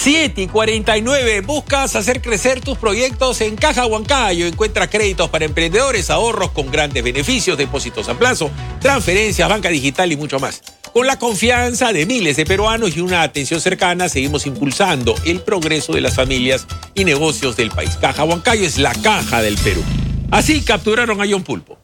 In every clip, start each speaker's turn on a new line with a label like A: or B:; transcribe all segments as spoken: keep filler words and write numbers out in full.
A: siete y cuarenta y nueve. ¿Buscas hacer crecer tus proyectos? En Caja Huancayo encuentra créditos para emprendedores, ahorros con grandes beneficios, depósitos a plazo, transferencias, banca digital y mucho más. Con la confianza de miles de peruanos y una atención cercana, seguimos impulsando el progreso de las familias y negocios del país. Caja Huancayo es la caja del Perú. Así capturaron a John Pulpo.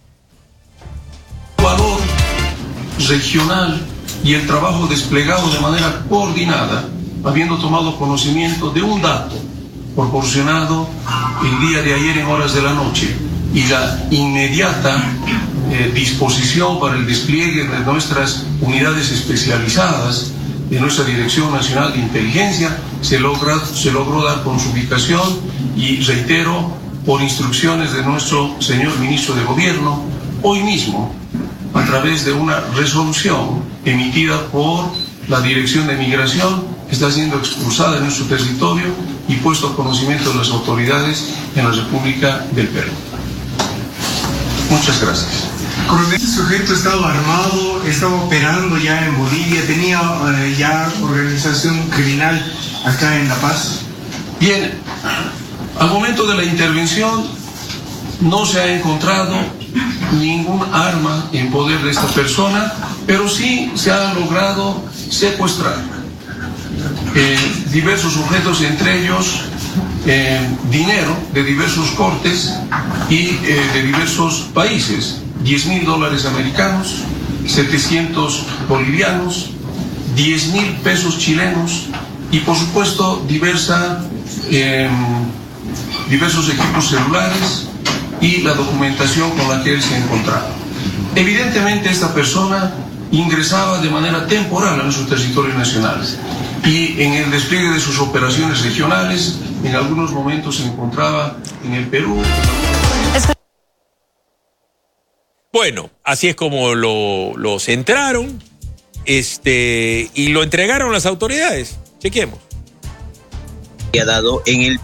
B: Valor regional y el trabajo desplegado de manera coordinada, habiendo tomado conocimiento de un dato proporcionado el día de ayer en horas de la noche y la inmediata eh, disposición para el despliegue de nuestras unidades especializadas de nuestra Dirección Nacional de Inteligencia, se, logra, se logró dar con su ubicación y reitero, por instrucciones de nuestro señor Ministro de Gobierno, hoy mismo, a través de una resolución emitida por la Dirección de Migración, está siendo expulsada de nuestro territorio y puesto a conocimiento de las autoridades en la República del Perú. Muchas gracias.
C: Coronel, este sujeto estaba armado, estaba operando ya en Bolivia, tenía eh, ya organización criminal acá en La Paz.
B: Bien, al momento de la intervención no se ha encontrado ningún arma en poder de esta persona, pero sí se ha logrado secuestrar eh, diversos objetos, entre ellos eh, dinero de diversos cortes y eh, de diversos países, diez mil dólares americanos, setecientos bolivianos, diez mil pesos chilenos y por supuesto diversa, eh, diversos equipos celulares y la documentación con la que él se encontraba. Evidentemente esta persona ingresaba de manera temporal a nuestro territorio nacional y en el despliegue de sus operaciones regionales, en algunos momentos se encontraba en el Perú.
A: Bueno, así es como lo, lo centraron este, y lo entregaron las autoridades. Chequemos.
D: Ha dado en el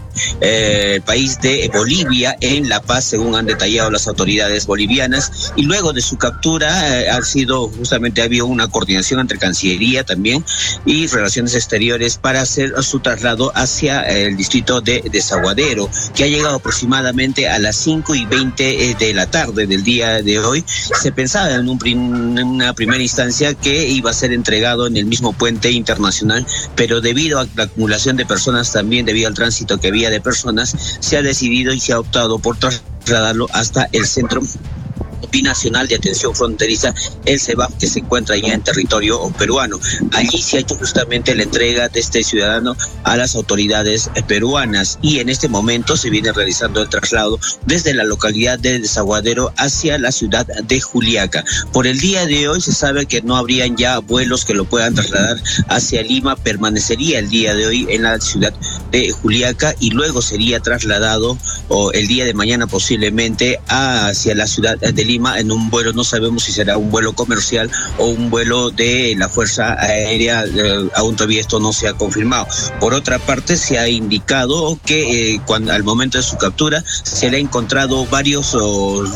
D: eh, país de Bolivia, en La Paz, según han detallado las autoridades bolivianas, y luego de su captura eh, ha sido justamente, ha habido una coordinación entre Cancillería también y Relaciones Exteriores para hacer su traslado hacia el distrito de Desaguadero, que ha llegado aproximadamente a las cinco y veinte de la tarde del día de hoy. Se pensaba en, un prim, en una primera instancia que iba a ser entregado en el mismo puente internacional, pero debido a la acumulación de personas también, debido al tránsito que había de personas, se ha decidido y se ha optado por trasladarlo hasta el Centro Binacional de Atención Fronteriza, el CEBAF, que se encuentra ya en territorio peruano. Allí se ha hecho justamente la entrega de este ciudadano a las autoridades peruanas y en este momento se viene realizando el traslado desde la localidad de Desaguadero hacia la ciudad de Juliaca. Por el día de hoy se sabe que no habrían ya vuelos que lo puedan trasladar hacia Lima, permanecería el día de hoy en la ciudad de Juliaca y luego sería trasladado o el día de mañana posiblemente hacia la ciudad de Lima en un vuelo, no sabemos si será un vuelo comercial o un vuelo de la Fuerza Aérea, eh, aún todavía esto no se ha confirmado. Por otra parte, se ha indicado que eh, cuando, al momento de su captura se le ha encontrado varios o,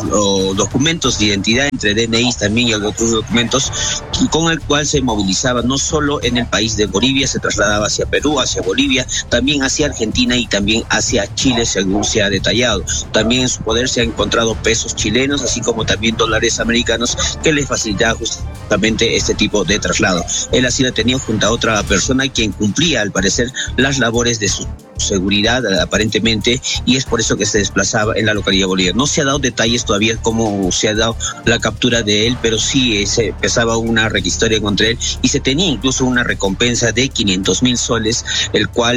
D: o documentos de identidad, entre D N Is también y otros documentos, con el cual se movilizaba no solo en el país de Bolivia, se trasladaba hacia Perú, hacia Bolivia, también hacia Argentina y también hacia Chile, según se ha detallado. También en su poder se han encontrado pesos chilenos, así como también dólares americanos que les facilitaba justamente este tipo de traslado. Él ha sido detenido junto a otra persona quien cumplía al parecer las labores de su seguridad aparentemente y es por eso que se desplazaba en la localidad boliviana. No se ha dado detalles todavía cómo se ha dado la captura de él, pero sí se empezaba una requisitoria contra él y se tenía incluso una recompensa de quinientos mil soles, el cual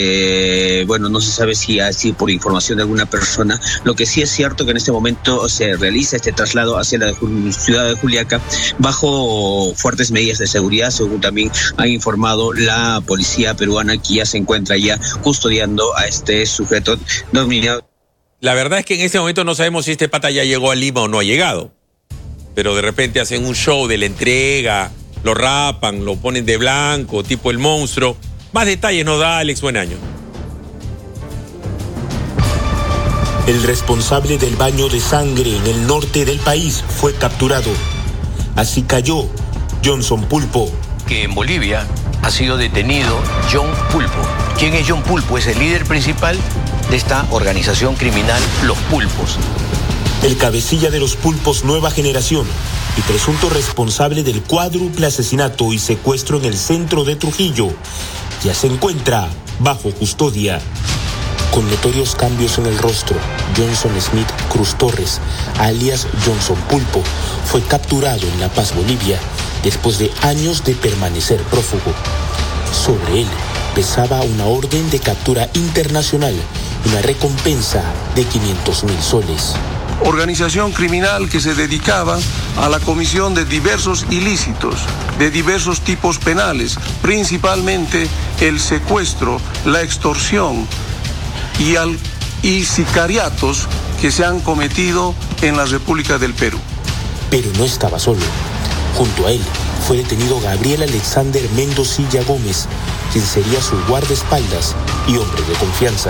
D: este bueno no se sabe si así por información de alguna persona. Lo que sí es cierto que en este momento se realiza este traslado hacia la ciudad de Juliaca bajo fuertes medidas de seguridad, según también ha informado la policía peruana, que ya se encuentra ya custodiando a este sujeto dominado.
A: La verdad es que en este momento no sabemos si este pata ya llegó a Lima o no ha llegado, pero de repente hacen un show de la entrega, lo rapan, lo ponen de blanco, tipo el monstruo. Más detalles nos da Alex Buenaño.
E: El responsable del baño de sangre en el norte del país fue capturado. Así cayó Johnson Pulpo.
F: Que en Bolivia ha sido detenido John Pulpo. ¿Quién es John Pulpo? Es el líder principal de esta organización criminal, Los Pulpos.
E: El cabecilla de los Pulpos Nueva Generación y presunto responsable del cuádruple asesinato y secuestro en el centro de Trujillo, ya se encuentra bajo custodia. Con notorios cambios en el rostro, Johnson Smith Cruz Torres, alias Johnson Pulpo, fue capturado en La Paz, Bolivia, después de años de permanecer prófugo. Sobre él pesaba una orden de captura internacional y una recompensa de quinientos mil soles.
B: Organización criminal que se dedicaba a la comisión de diversos ilícitos, de diversos tipos penales, principalmente el secuestro, la extorsión y, al, y sicariatos que se han cometido en la República del Perú.
E: Pero no estaba solo. Junto a él fue detenido Gabriel Alexander Mendocilla Gómez, quien sería su guardaespaldas y hombre de confianza.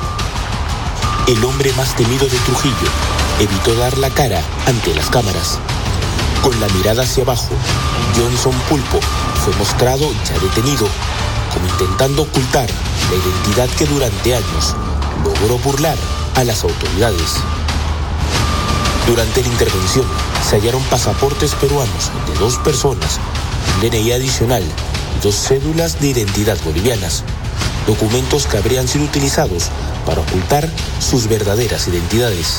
E: El hombre más temido de Trujillo evitó dar la cara ante las cámaras. Con la mirada hacia abajo, Johnson Pulpo fue mostrado ya detenido, como intentando ocultar la identidad que durante años logró burlar a las autoridades. Durante la intervención se hallaron pasaportes peruanos de dos personas, un D N I adicional y dos cédulas de identidad bolivianas, documentos que habrían sido utilizados para ocultar sus verdaderas identidades.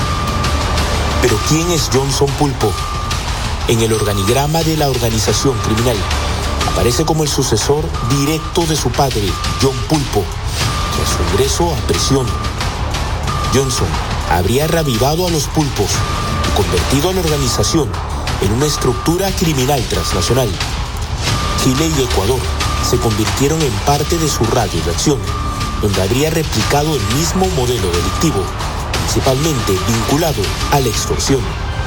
E: Pero ¿quién es Johnson Pulpo? En el organigrama de la organización criminal aparece como el sucesor directo de su padre, John Pulpo, tras su ingreso a prisión. Johnson habría reavivado a los Pulpos y convertido a la organización en una estructura criminal transnacional. Chile y Ecuador se convirtieron en parte de su radio de acción, donde habría replicado el mismo modelo delictivo, principalmente vinculado a la extorsión.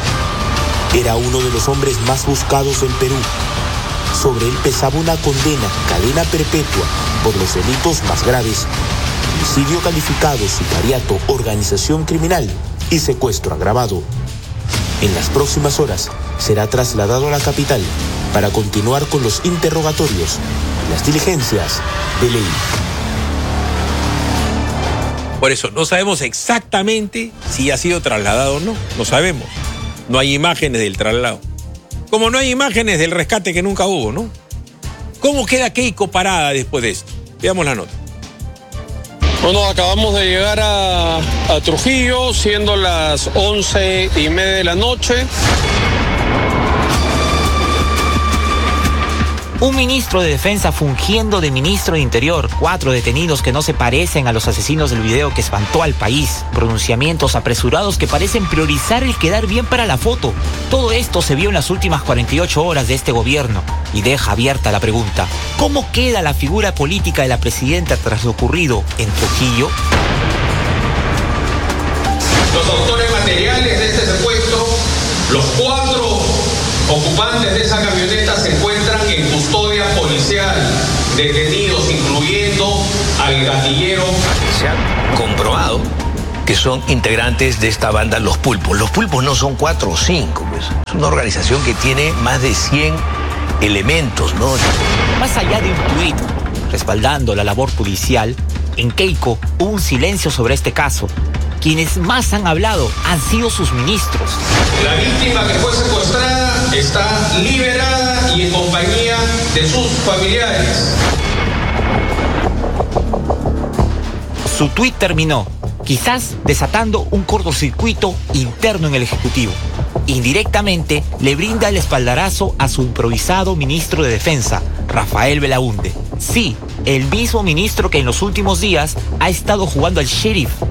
E: Era uno de los hombres más buscados en Perú. Sobre él pesaba una condena, cadena perpetua, por los delitos más graves: homicidio calificado, sicariato, organización criminal y secuestro agravado. En las próximas horas será trasladado a la capital para continuar con los interrogatorios y las diligencias de ley.
A: Por eso, no sabemos exactamente si ha sido trasladado o no. No sabemos. No hay imágenes del traslado. Como no hay imágenes del rescate que nunca hubo, ¿no? ¿Cómo queda Keiko parada después de esto? Veamos la nota.
G: Bueno, acabamos de llegar a, a Trujillo, siendo las once y media de la noche.
H: Un ministro de Defensa fungiendo de ministro de Interior. Cuatro detenidos que no se parecen a los asesinos del video que espantó al país. Pronunciamientos apresurados que parecen priorizar el quedar bien para la foto. Todo esto se vio en las últimas cuarenta y ocho horas de este gobierno y deja abierta la pregunta: ¿cómo queda la figura política de la presidenta tras lo ocurrido en Trujillo?
I: Los autores materiales de este secuestro, los cuatro ocupantes de esa camioneta, se encuentran en custodia policial, detenidos, incluyendo al gatillero.
F: Se ha comprobado que son integrantes de esta banda Los Pulpos. Los Pulpos no son cuatro o cinco, pues. Es una organización que tiene más de cien elementos, ¿no?
H: Más allá de un tuit respaldando la labor policial, en Keiko hubo un silencio sobre este caso. Quienes más han hablado han sido sus ministros.
I: La víctima que fue secuestrada está liberada y en compañía de sus familiares.
H: Su tuit terminó, quizás desatando un cortocircuito interno en el Ejecutivo. Indirectamente le brinda el espaldarazo a su improvisado ministro de Defensa, Rafael Belaúnde. Sí, el mismo ministro que en los últimos días ha estado jugando al sheriff